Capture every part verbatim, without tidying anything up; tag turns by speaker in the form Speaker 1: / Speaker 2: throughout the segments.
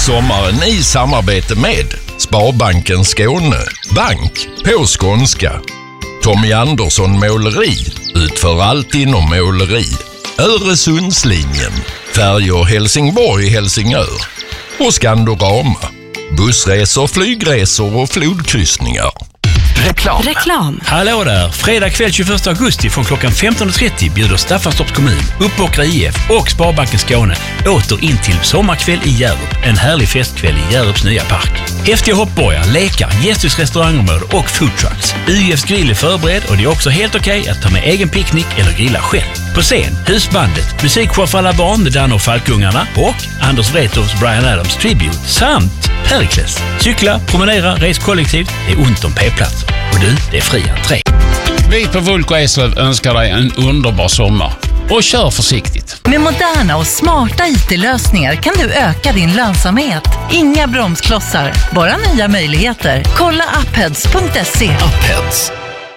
Speaker 1: Sommaren i samarbete med Sparbanken Skåne, bank på skånska. Tommy Andersson Måleri utför allt inom måleri. Öresundslinjen, färjor Helsingborg-Helsingör och Skandorama, bussresor, flygresor och flodkryssningar.
Speaker 2: Reklam.
Speaker 3: Reklam.
Speaker 2: Hallå där! Fredag kväll tjugoförsta augusti från klockan femton och trettio bjuder Staffanstorps kommun, Uppåkra I F och Sparbanken Skåne åter in till sommarkväll i Hjärup. En härlig festkväll i Hjärups nya park. Häftiga hoppborgar, lekar, gästhus, restaurangområde och foodtrucks. U Fs grill är förberedd och det är också helt okej okay att ta med egen picknick eller grilla själv. På scen, husbandet, musikshow för alla barn med Dan och Falkungarna och Anders Wrethofs Bryan Adams Tribute samt Perikles. Cykla, promenera, res kollektivt, det är ont om p-platser. Och du, det är fri entré.
Speaker 4: Vi på Vulko Eslöv önskar dig en underbar sommar. Och kör försiktigt.
Speaker 3: Med moderna och smarta I T-lösningar kan du öka din lönsamhet. Inga bromsklossar, bara nya möjligheter. Kolla upheads punkt se.
Speaker 5: Upheads.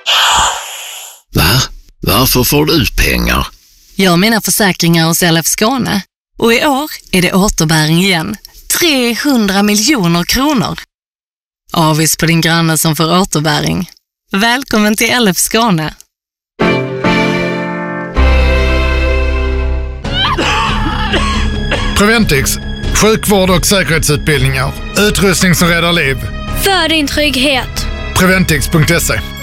Speaker 5: Va? Varför får du ut pengar?
Speaker 6: Jag har mina försäkringar hos L F Skåne. Och i år är det återbäring igen. trehundra miljoner kronor. Avis på din granne som får återbäring. Välkommen till L F Skåne.
Speaker 7: Preventix, sjukvård och säkerhetsutbildningar. Utrustning som räddar liv.
Speaker 8: För din trygghet.
Speaker 7: Preventix punkt se.